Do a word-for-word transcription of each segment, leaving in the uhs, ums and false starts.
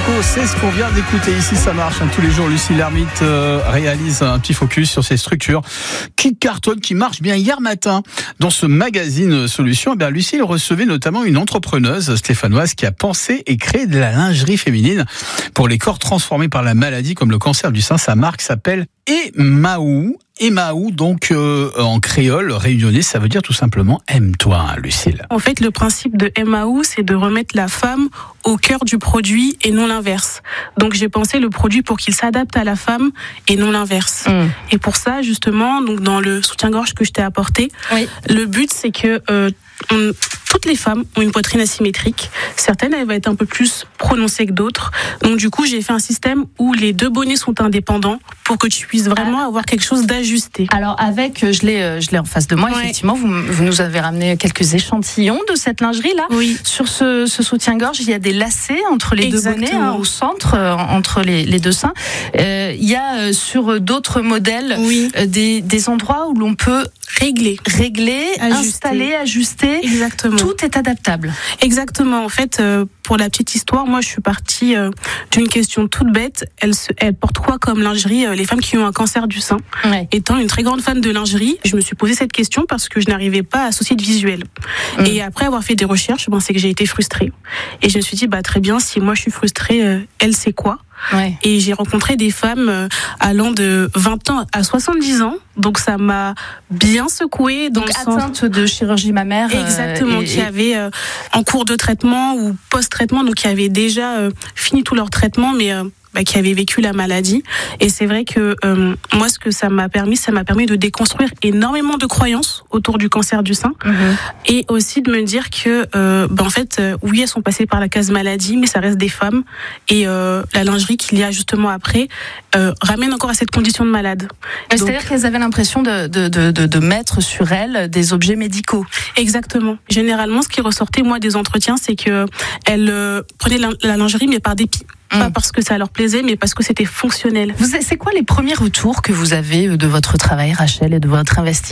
Coco, c'est ce qu'on vient d'écouter ici, ça marche. Hein, tous les jours, Lucie Lermite euh, réalise un petit focus sur ces structures qui cartonnent, qui marchent bien. Hier matin, dans ce magazine Solutions, eh bien, Lucie recevait notamment une entrepreneuse stéphanoise qui a pensé et créé de la lingerie féminine pour les corps transformés par la maladie, comme le cancer du sein. Sa marque s'appelle Emmaou. Emmaou, donc euh, en créole réunionnais, ça veut dire tout simplement aime-toi, hein, Lucille. En fait, le principe de Emmaou, c'est de remettre la femme au cœur du produit et non l'inverse. Donc j'ai pensé le produit pour qu'il s'adapte à la femme et non l'inverse. Mmh. Et pour ça, justement, donc dans le soutien-gorge que je t'ai apporté, oui. le but c'est que euh, on, toutes les femmes ont une poitrine asymétrique. Certaines, elles vont être un peu plus prononcées que d'autres. Donc du coup, j'ai fait un système où les deux bonnets sont indépendants pour que tu puisses vraiment ah. avoir quelque chose d'ajusté. Alors avec, je l'ai, je l'ai en face de moi, ouais. effectivement, vous, vous nous avez ramené quelques échantillons de cette lingerie-là. Oui. Sur ce, ce soutien-gorge, il y a des lacets entre les Exactement. deux bonnets, hein, au centre, euh, entre les, les deux seins. Euh, il y a euh, sur d'autres modèles oui. euh, des, des endroits où l'on peut régler, régler, ajuster. installer, ajuster. Exactement. Tout est adaptable. Exactement. En fait, euh, pour la petite histoire, moi, je suis partie euh, d'une question toute bête. Elle, se, elle porte quoi comme lingerie euh, les femmes qui ont un cancer du sein. Ouais. Étant une très grande fan de lingerie, je me suis posé cette question parce que je n'arrivais pas à associer de visuel. Mmh. Et après avoir fait des recherches, ben, c'est que j'ai été frustrée. Et je me suis dit, bah très bien, si moi je suis frustrée, euh, elle sait quoi. Ouais. Et j'ai rencontré des femmes euh, allant de vingt ans à soixante-dix ans, donc ça m'a bien secouée. Donc atteinte sens... de chirurgie mammaire. Exactement, euh, et, qui avaient euh, en cours de traitement ou post-traitement, donc qui avaient déjà euh, fini tout leur traitement, mais euh, bah, qui avaient vécu la maladie. Et c'est vrai que euh, moi, ce que ça m'a permis, ça m'a permis de déconstruire énormément de croyances autour du cancer du sein, mmh. et aussi de me dire que, euh, bah, en fait, euh, oui, elles sont passées par la case maladie, mais ça reste des femmes. Et euh, la lingerie qu'il y a justement après euh, ramène encore à cette condition de malade. Donc, c'est-à-dire qu'elles avaient l'impression de, de, de, de, de mettre sur elles des objets médicaux. Exactement. Généralement, ce qui ressortait, moi, des entretiens, c'est que elles euh, prenaient la, la lingerie, mais par dépit. Pas parce que ça leur plaisait, mais parce que c'était fonctionnel. Vous, c'est quoi les premiers retours que vous avez de votre travail, Rachel, et de votre investissement ?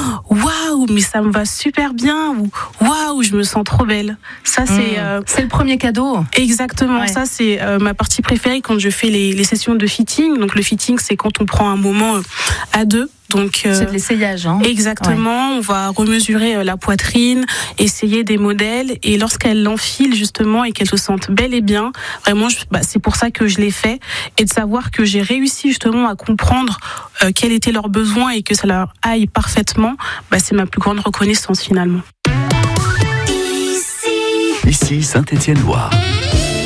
Waouh, mais ça me va super bien. Waouh, je me sens trop belle. Ça, c'est. Mmh. Euh... C'est le premier cadeau. Exactement. Ouais. Ça, c'est euh, ma partie préférée quand je fais les, les sessions de fitting. Donc, le fitting, c'est quand on prend un moment euh, à deux. Donc, euh, c'est de l'essayage, hein. Exactement. Ouais. On va remesurer euh, la poitrine, essayer des modèles, et lorsqu'elles l'enfilent justement et qu'elles se sentent belles et bien, vraiment, je, bah, c'est pour ça que je l'ai fait, et de savoir que j'ai réussi justement à comprendre euh, quels étaient leurs besoins et que ça leur aille parfaitement, bah, c'est ma plus grande reconnaissance finalement. Ici, Ici Saint-Étienne-Loire.